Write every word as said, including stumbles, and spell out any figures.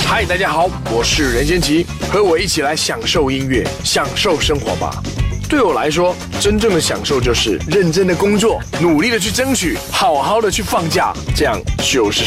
嗨，大家好，我是任贤齐，和我一起来享受音乐，享受生活吧。对我来说，真正的享受就是认真的工作，努力的去争取，好好的去放假，这样就是